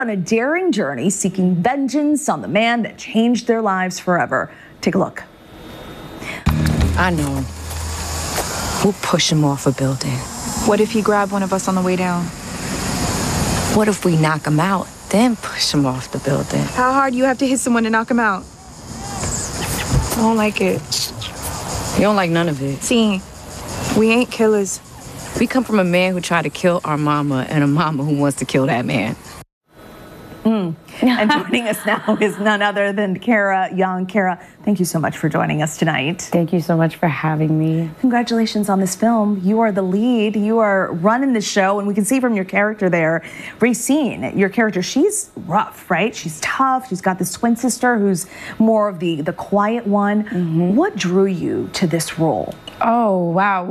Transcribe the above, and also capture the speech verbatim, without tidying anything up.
On a daring journey seeking vengeance on the man that changed their lives forever. Take a look. I know. We'll push him off a building. What if he grabbed one of us on the way down? What if we knock him out, then push him off the building? How hard you have to hit someone to knock him out? I don't like it. You don't like none of it. See, we ain't killers. We come from a man who tried to kill our mama and a mama who wants to kill that man. Mm. And joining us now is none other than Kara Young. Kara, thank you so much for joining us tonight. Thank you so much for having me. Congratulations on this film. You are the lead. You are running the show, and we can see from your character there, Racine, your character, she's rough, right? She's tough. She's got this twin sister who's more of the, the quiet one. Mm-hmm. What drew you to this role? Oh, wow.